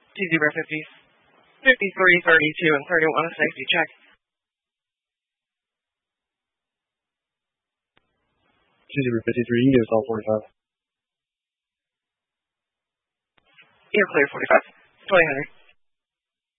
2-0-50s, 53, 32, and 31, a safety check. 2-0-53, you can get us all 45. You're clear, 45. 20, Henry.